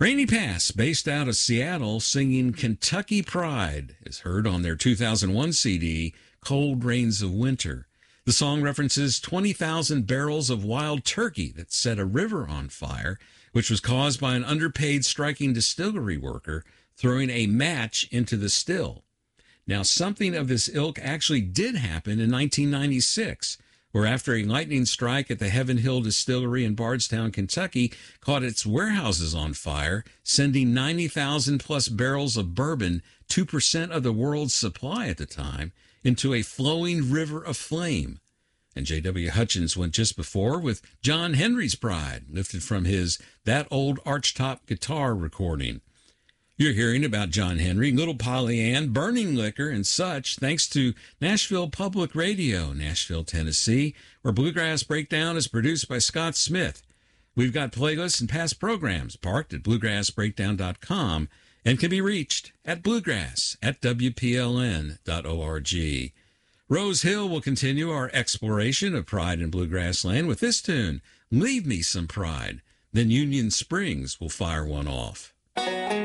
Rainy Pass, based out of Seattle, singing Kentucky Pride, is heard on their 2001 CD, Cold Rains of Winter. The song references 20,000 barrels of wild turkey that set a river on fire, which was caused by an underpaid striking distillery worker throwing a match into the still. Now, something of this ilk actually did happen in 1996, where after a lightning strike at the Heaven Hill Distillery in Bardstown, Kentucky, caught its warehouses on fire, sending 90,000 plus barrels of bourbon, 2% of the world's supply at the time, into a flowing river of flame. And J.W. Hutchins went just before with John Henry's Pride, lifted from his That Old Archtop Guitar recording. You're hearing about John Henry, Little Polly Ann, Burning Liquor, and such, thanks to Nashville Public Radio, Nashville, Tennessee, where Bluegrass Breakdown is produced by Scott Smith. We've got playlists and past programs parked at bluegrassbreakdown.com and can be reached at bluegrass@wpln.org. Rose Hill will continue our exploration of pride in Bluegrass Land with this tune, Leave Me Some Pride. Then Union Springs will fire one off.